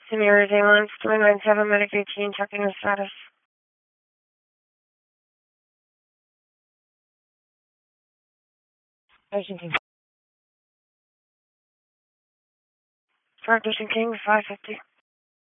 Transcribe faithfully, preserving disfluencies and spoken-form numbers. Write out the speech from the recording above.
Senior Ambulance three nine seven, Medic eighteen, checking the status. Patient King. Practicing King, five fifty.